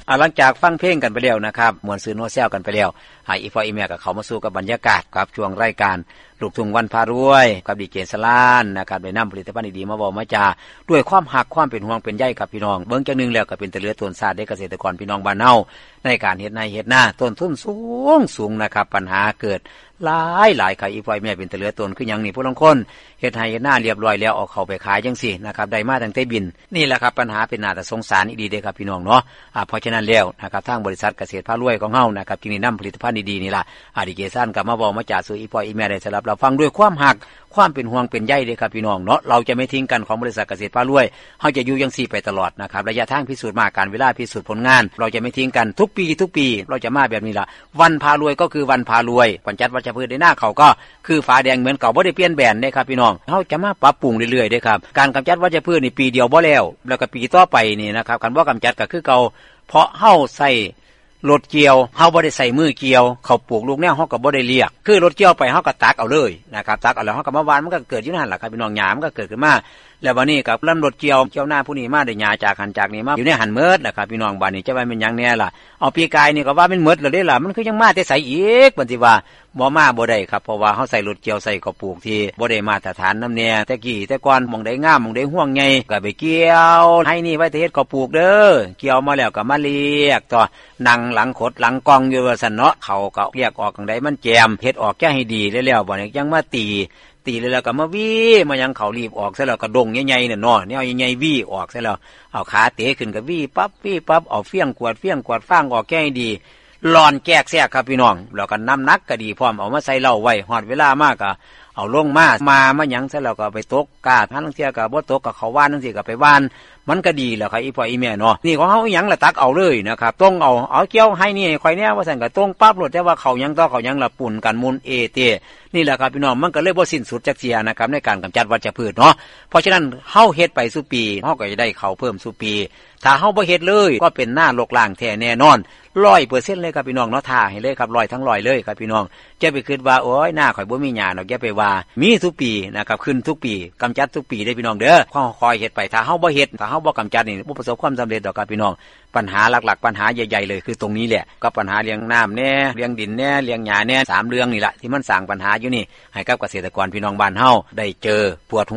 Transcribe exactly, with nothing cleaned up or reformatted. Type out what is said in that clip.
หลังจากฟังเพลงกันไปแล้วนะครับมวนซื้อโนเซลกันไปแล้วให้อีฟออีเมียกับเขามาสู่กับบรรยากาศกับช่วงรายการลูกทุ่งวันพารวยกับดีเจสลานนะครับได้นำผลิตภัณฑ์ดีๆมาบอกมาจาด้วยความหักความเป็นห่วงเป็นใยกับพี่น้องเบิ่งจังนึงแล้วก็เป็นตะเลือต้นซาดเด็กเกษตรกรพี่น้องบ้านเฮาในการเฮ็ดนาเฮ็ดนาต้นทุนสูงสูงนะครับปัญหาเกิดหลายหลายค่ะอีฟออีเมียเป็นตะเลือต้นคือหยังนี่ผู้ลางคนเฮ็ดให้เฮ็ดนาเรียบร้อยแล้วเอาเข้าไปขายจังซี่นะครับได้มาตั้งแต่บินนี่แหละครับปัญหาเป็นหน้าแต่สงสารอีดีเด้อครับพี่น้องเนาะอ่าเพราะฉะนั้นแล้วนะครับทางบริษัทเกษตรพารวยของเฮานะครับจึงได้นำผลิตภัณฑ์ดีๆนี่ล่ะอาดิเกซันกลับมาบอกมาจ่าสู่อีพออีแม่ได้สำหรับเราฟังด้วยความหักความเป็นห่วงเป็นใยเด้อครับพี่น้องเนาะเราจะไม่ทิ้งกันของบริษัทเกษตรพารวยเฮาจะอยู่จังซี่ไปตลอดนะครับระยะทางพิสูจน์มาการเวลาพิสูจน์ผลงานเราจะไม่ทิ้งกันทุกปีทุกปีเราจะมาแบบนี้ล่ะวันพารวยก็คือวันพารวยปัญจัดวัชพืชในหน้าเขาก็คือฝาแดงเหมือนเก่าบ่ได้เปลี่ยนแบรนด์เด้อครับพี่น้องเฮาจะมาปรับปรุงเรื่อยๆเด้อครับการกำจัดวัชพืชนี่ปีเดียวบ่แล้วแล้วก็ปีต่อไปนี่นะครับคันบ่กำจัดก็คือเก่าเพราะเฮาใส่รถเกี่ยวเฮาบ่ได้ใส่มือเกี่ยวเขาปลูกลูกแนวเฮาก็บ่ได้เลียกคือรถเกี่ยวไปเฮาก็ตักเอาเลยนะครับตักเอาแล้วเฮาก็มาหว่านมันก็เกิดอยู่นั่นล่ะครับพี่น้องหญ้ามันก็เกิดขึ้นมาแล้ววันนี้กับลำรถเกี่ยวเกี่ยวหน้าผู้นี้มาได้หญ้าจากหันจากนี้มาอยู่ในหันเมิดนะครับพี่น้องบ้านนี้จะว่าเป็นหยังแน่ล่ะเอาปีกายนี่ก็ว่ามันเมิดแล้วเด้ล่ะมันคือยังมาแต่ใส่อีกบัดนี้ว่าบ่มาบ่ได้ครับเพราะว่าเฮาใส่รถเกี่ยวใส่ก็ปลูกที่บ่ได้มาตรฐานนำแน่แต่กี้แต่ก่อนหม่องใดงามหม่องใดห่วงใหญ่ก็ไปเกี่ยวให้นี่ไว้แต่เฮ็ดก็ปลูกเด้อเกี่ยวมาแล้วก็มาเลียกต่อนั่งหลังขดหลังกองอยู่ว่าซั่นเนาะเขาก็เรียกออกจังไดมันแจมเฮ็ดออกแก้ให้ดีแล้วๆบ่นี่ยังมาตีตีเลยแล้วก็มาวีมายังเขารีบออกซะแล้วก็ดงใหญ่ๆน่ะเนาะแนวใหญ่ๆวีออกซะแล้วเอาขาเตะขึ้นก็วีปั๊บวีปั๊บเอาเฟี้ยงกวดเฟี้ยงกวดฟางออกแก้ให้ดีหลอนแกกแซกครับพี่น้องแล้วก็น้ำหนักก็ดีพร้อมเอามาใส่เหล้าไว้ฮอดเวลามากก็เอาลงมามามาหยังซะแล้วก็ไปตกกาทันเที่ยก็บ่ตกก็เขาว่านจังซี่ก็ไปว่านมันก็ดีแล้วครับอีพ่ออีแม่เนาะนี่ของเฮาอีหยังล่ะตักเอาเลยนะครับต้องเอาเอาเกี่ยวให้นี่ข่อยแน่ว่าซั่นก็ต้องปั๊บโลดแต่ว่าเขายังต่อเขายังละปุ่นกันมุนเอเตนี่แหละครับพี่น้องมันก็เลยบ่สิ้นสุดจักเสียนะครับในการกำจัดวัชพืชเนาะเพราะฉะนั้นเฮาเฮ็ดไปสู่ปีเฮาก็จะได้เข้าเพิ่มสู่ปีถ้าเฮาบ่เฮ็ดเลยก็เป็นหน้าลกล้างแท้แน่นอน ร้อยเปอร์เซ็นต์ เลยครับพี่น้องเนาะท่าให้เลยครับร้อยทั้งร้อยเลยครับพี่น้องจะไปคิดว่าโอ้ยหน้าข่อยบ่มีหญ้าดอกอย่าไปว่ามีทุกปีนะครับขึ้นทุกปีกำจัดทุกปีได้พี่น้องเด้อค่อยๆเฮ็ดไปถ้าเฮาบ่เฮ็ดถ้าเฮาบ่กำจัดนี่บ่ประสบความสำเร็จดอกครับพี่น้องปัญหาหลักๆปัญหาใหญ่ๆเลยคือตรงนี้แหละก็ปัญหาเลี้ยงน้ำแน่เลี้ยงดินแน่เลี้ยงหญ้าแน่สามเรื่องนี่แหละที่มันสร้างปัญหาอยู่นี่ให้กับเกษตรกรพี่น้องบ้านเฮาได้เจอปวด